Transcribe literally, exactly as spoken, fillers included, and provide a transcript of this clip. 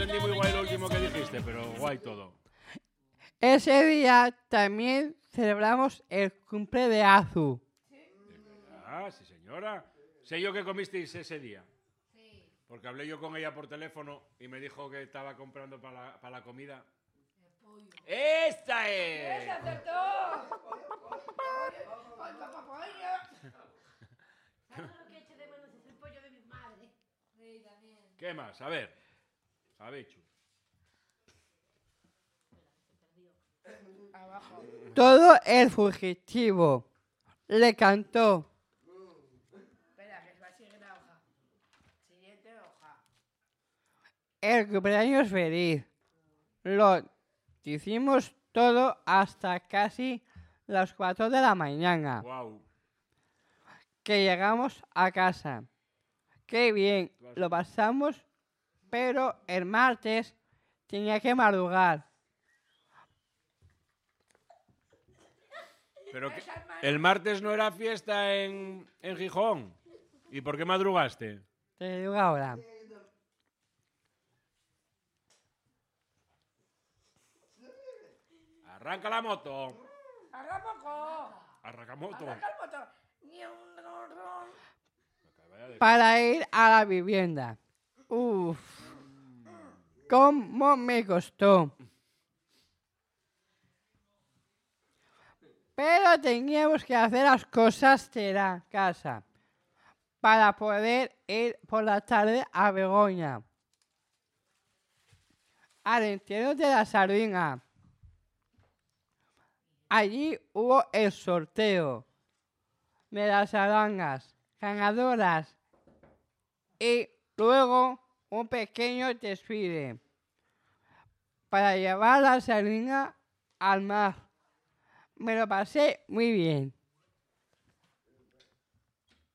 entendí muy guay lo último que dijiste, pero guay todo. Ese día también celebramos el cumple de Azu. Ah, sí, señora. Sé yo que comisteis ese día. Sí. Porque hablé yo con ella por teléfono y me dijo que estaba comprando para la, para la comida. El pollo. ¡Esta es! ¡Esa acertó! ¿Sabes lo que echo de menos? Es el pollo de mi madre. Sí, también. ¿Qué más? A ver. Javechu. Abajo. Todo el fugitivo le cantó. Espera, que va a seguir la hoja. Siguiente hoja. El cumpleaños feliz. Lo hicimos todo hasta casi las cuatro de la mañana. Wow. Que llegamos a casa. Qué bien, lo pasamos, pero el martes tenía que madrugar. Pero que, el martes no era fiesta en, en Gijón. ¿Y por qué madrugaste? Te digo ahora. Arranca la moto. ¡Haga poco! Arranca moto. ¡Arranca el motor! Ni un ron. Para ir a la vivienda. Uf. ¿Cómo me costó? Pero teníamos que hacer las cosas de la casa para poder ir por la tarde a Begoña. Al entierro de la sardina. Allí hubo el sorteo de las arangas ganadoras y luego un pequeño desfile para llevar la sardina al mar. Me lo pasé muy bien.